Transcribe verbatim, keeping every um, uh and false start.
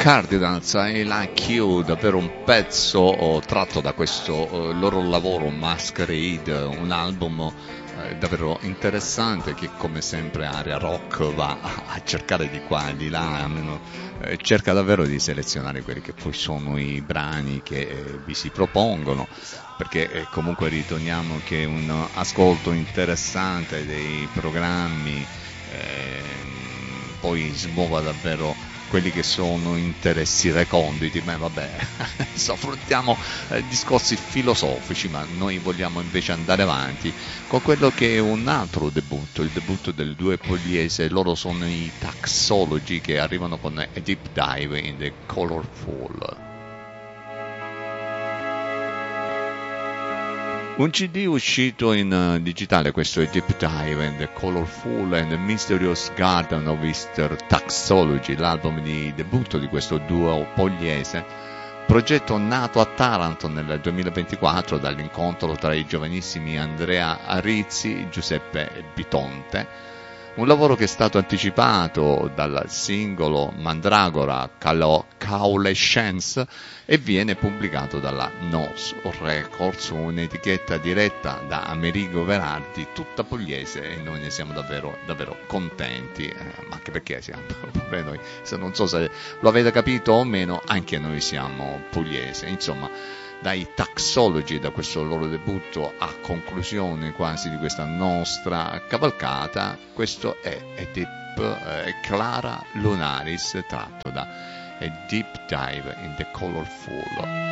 Cardinals, I Like You, davvero un pezzo oh, tratto da questo oh, loro lavoro Masquerade, un album eh, davvero interessante che come sempre Area Rock va a, a cercare di qua e di là, almeno, eh, cerca davvero di selezionare quelli che poi sono i brani che eh, vi si propongono, perché eh, comunque riteniamo che un ascolto interessante dei programmi eh, poi smuova davvero quelli che sono interessi reconditi. Ma vabbè, affrontiamo eh, discorsi filosofici, ma noi vogliamo invece andare avanti con quello che è un altro debutto, il debutto delle due pugliese. Loro sono i Taxology, che arrivano con A Deep Dive in the Colorful. Un C D uscito in uh, digitale, questo è Deep Dive and the Colorful and the Mysterious Garden of Easter Taxology, l'album di debutto di questo duo pugliese, progetto nato a Taranto nel duemilaventiquattro dall'incontro tra i giovanissimi Andrea Arizzi e Giuseppe Bitonte. Un lavoro che è stato anticipato dal singolo Mandragora Caulescence e viene pubblicato dalla Nos Records, un'etichetta diretta da Amerigo Verardi, tutta pugliese, e noi ne siamo davvero, davvero contenti, eh, ma anche perché siamo proprio noi, se non so se lo avete capito o meno, anche noi siamo pugliese. Insomma, dai Taxology, da questo loro debutto a conclusione quasi di questa nostra cavalcata, questo è A Deep eh, Clara Lunaris, tratto da A Deep Dive in the Colorful.